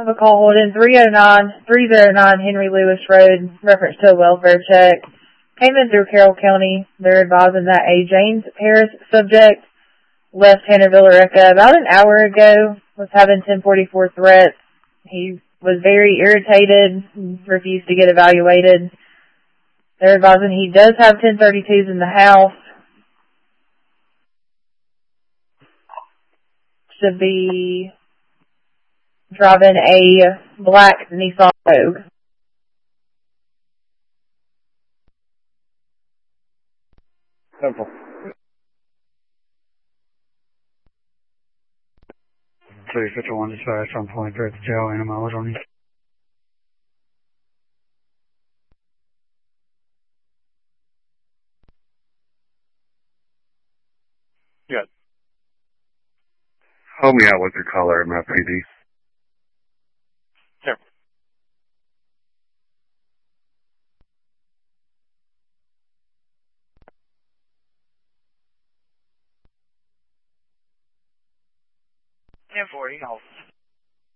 have a call holding 309 Henry Lewis Road, reference to a welfare check. Came in through Carroll County. They're advising that a James Harris subject left Tannerville Eureka about an hour ago, was having 1044 threats. He was very irritated, refused to get evaluated. They're advising he does have 1032s in the house. Should be driving a black Nissan Rogue. Simple. 351 dispatch on point for the jail and a mileage on you. Good. Help me out with your caller, my PD. Sure. Yeah, 40.